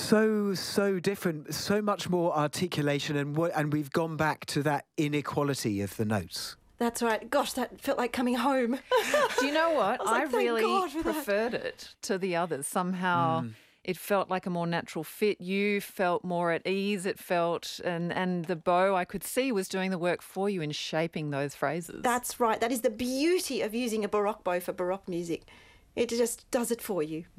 so different, so much more articulation, and we've gone back to that inequality of the notes. That's right. Gosh, that felt like coming home. Do you know what? I was like, I "Thank really God for that." preferred it to the others. Somehow it felt like a more natural fit. You felt more at ease. It felt, and the bow I could see was doing the work for you in shaping those phrases. That's right. That is the beauty of using a Baroque bow for Baroque music. It just does it for you.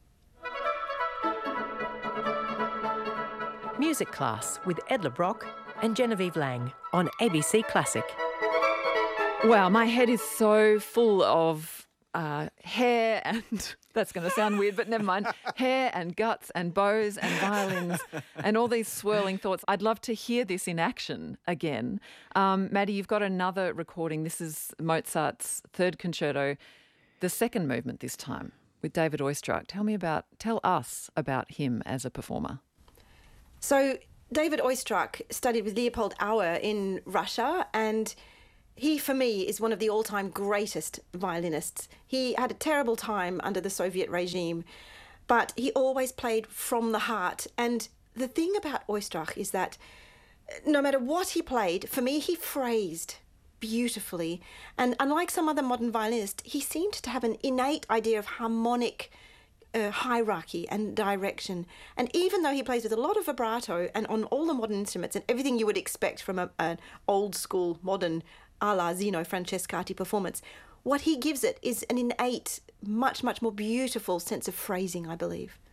Music Class with Edla Brock and Genevieve Lang on ABC Classic. Wow, my head is so full of hair and, that's going to sound weird, but never mind, hair and guts and bows and violins and all these swirling thoughts. I'd love to hear this in action again. Maddie, you've got another recording. This is Mozart's Third Concerto, the second movement this time, with David Oistrakh. Tell us about him as a performer. So David Oistrakh studied with Leopold Auer in Russia, and he, for me, is one of the all-time greatest violinists. He had a terrible time under the Soviet regime, but he always played from the heart. And the thing about Oistrakh is that no matter what he played, for me, he phrased beautifully. And unlike some other modern violinists, he seemed to have an innate idea of harmonic hierarchy and direction. And even though he plays with a lot of vibrato and on all the modern instruments and everything you would expect from an old school modern a la Zino Francescati performance, what he gives it is an innate, much, much more beautiful sense of phrasing, I believe.